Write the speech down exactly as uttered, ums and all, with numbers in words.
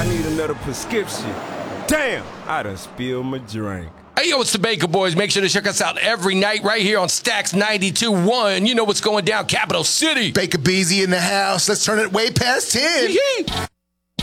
I need another prescription. Damn, I done spilled my drink. Hey, yo, it's the Baker Boys. Make sure to check us out every night right here on Stacks ninety-two point one. You know what's going down, Capital City. Baker Beezy in the house. Let's turn it way past ten. Yee-hee.